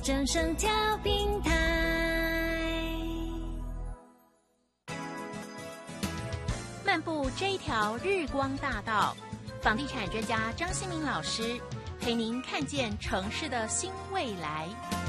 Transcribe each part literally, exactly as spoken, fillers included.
正声调频台。漫步这一条日光大道，房地产专家张新民老师陪您看见城市的新未来。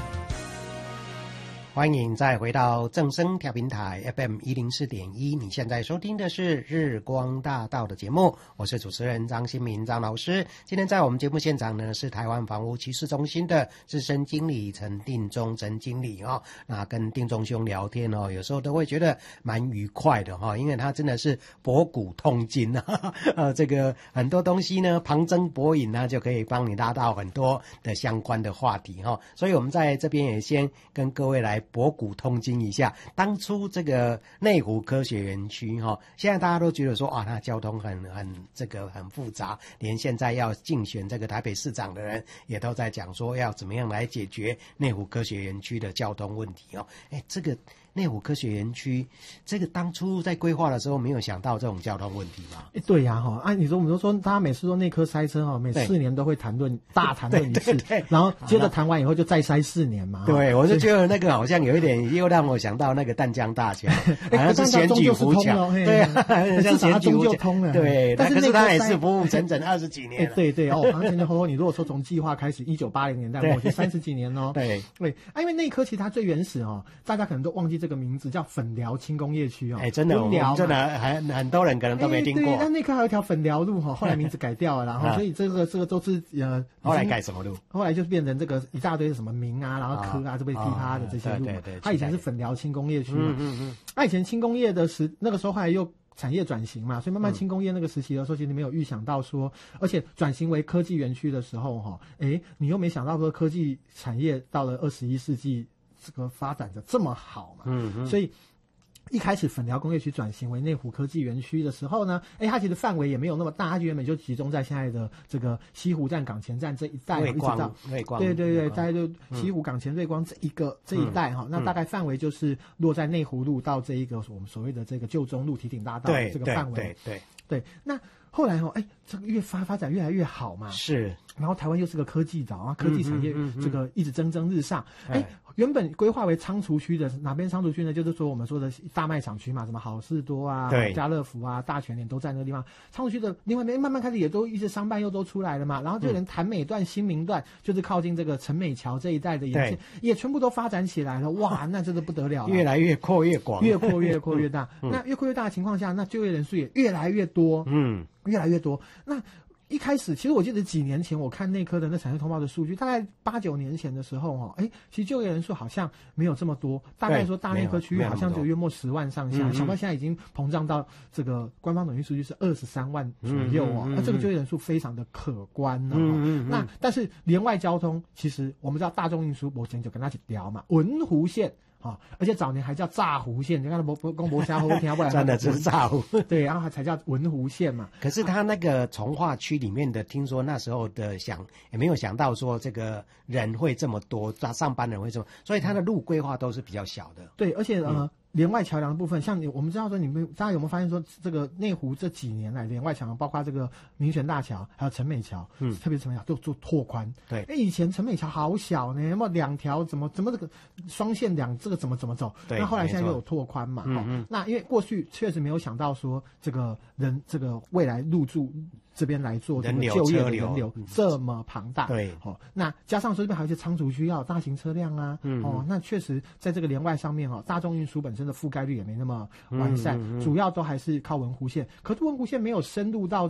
欢迎再回到正声调频台 F M 一零四点一，你现在收听的是日光大道的节目，我是主持人张新民张老师。今天在我们节目现场呢是台湾房屋趋势中心的资深经理陈定中陈经理哦，那跟定中兄聊天哦，有时候都会觉得蛮愉快的哈、哦，因为他真的是博古通今啊，呃，这个很多东西呢旁征博引呢就可以帮你拉到很多的相关的话题哈、哦，所以我们在这边也先跟各位来博古通今一下，当初这个内湖科学园区哈，现在大家都觉得说啊，那交通很很这个很复杂，连现在要竞选这个台北市长的人也都在讲说要怎么样来解决内湖科学园区的交通问题哦。哎，这个内湖科学园区，这个当初在规划的时候没有想到这种交通问题吗？ 欸、对呀、啊，哈，按你说我们都说，大家每次说内科塞车哈，每四年都会谈论大谈论一次， 对对对， 然后接着谈完以后就再塞四年嘛。 对，我就觉得那个好像有一点又让我想到那个淡江大桥，好像是选举浮桥，对啊， 至少它终究通了。 对， 但是可是它也是服务整整二十几年了。 欸、对对哦，好像前前后后，你如果说从计划开始，一九八零年代末，就三十几年哦。 对对啊，因为内科其实它最原始哦，大家可能都忘记这个名字，叫粉寮轻工业区哦。 哎、欸，真的，我们真的很很多人可能都没听过。 欸、对，那内科还有一条粉寮路哈，后来名字改掉了，然后所以这个这个都是呃， 后来改什么路？ 后来就变成这个一大堆什么民啊，然后科啊，就被批趴的这些路。 对对对， 它以前是粉寮轻工业区嘛， 嗯嗯嗯， 它以前轻工业的时那个时候后来又产业转型嘛，所以慢慢轻工业那个时期的时候，其实你没有预想到说，而且转型为科技园区的时候哈，哎，你又没想到说科技产业到了二十一世纪这个发展的这么好嘛， 嗯嗯， 所以。一开始粉寮工业区转型为内湖科技园区的时候呢，哎，它其实范围也没有那么大，它原本就集中在现在的这个西湖站、港前站这一带， 瑞光， 到瑞光， 对对对，大概就西湖、港前、瑞光这一个、嗯、这一带哈、嗯，那大概范围就是落在内湖路到这一个我们所谓的这个旧中路、堤顶大道这个范围， 对对对, 对, 对。那后来哈，哎，这个越发发展越来越好嘛， 是。 然后台湾又是个科技岛啊，科技产业这个一直蒸蒸日上。哎、嗯嗯嗯，原本规划为仓储区的哪边仓储区呢？就是说我们说的大卖场区嘛，什么好事多啊、家乐福啊、大全联都在那个地方。仓储区的另外一边慢慢开始也都一些商办又都出来了嘛，然后就连潭美段、新民段，就是靠近这个陈美桥这一带的也也全部都发展起来了。哇，那真的不得了了， 越来越扩越广， 越扩越扩越大。嗯、那越扩越大的情况下，那就业人数也越来越多，嗯，越来越多。那一开始，其实我记得几年前我看内科的那产业通报的数据，大概八九年前的时候哈，哎，其实就业人数好像没有这么多，大概说大内科区域好像就约莫十万上下，想不到现在已经膨胀到这个官方统计数据是二十三万左右哦，那、嗯嗯、这个就业人数非常的可观哦。嗯嗯嗯、那但是连外交通，其实我们知道大众运输，我以前就跟他一起聊嘛，文湖线。啊，而且早年还叫炸湖线，你看博博公博虾湖听不来， 真的是炸湖， 对，然后才叫文湖线嘛。 可是他那个从化区里面的，听说那时候的想也没有想到说这个人会这么多，上班人会这么，所以他的路规划都是比较小的。 对，而且呃。嗯连外桥梁的部分，像你我们知道说，你们大家有没有发现说，这个内湖这几年来连外桥梁，包括这个民权大桥，还有陈美桥，嗯，特别是陈美桥都做拓宽。 对， 哎，以前陈美桥好小呢，那么两条怎么怎么这个双线两这个怎么怎么走？ 对， 那后来现在又有拓宽嘛，嗯嗯、哦，那因为过去确实没有想到说，这个人这个未来入驻这边来做这个就业的人流这么庞大， 对， 哦，那加上说这边还有一些仓储需要大型车辆啊，嗯、哦，那确实在这个连外上面哦，大众运输本身的覆盖率也没那么完善，嗯嗯嗯、主要都还是靠文湖线。可是文湖线没有深入到